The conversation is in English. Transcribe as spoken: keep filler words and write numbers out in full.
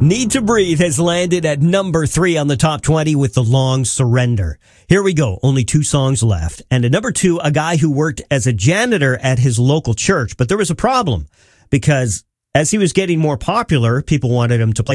Need to Breathe has landed at number three on the top twenty with The Long Surrender. Here we go. Only two songs left. And at number two, a guy who worked as a janitor at his local church. But there was a problem because as he was getting more popular, people wanted him to play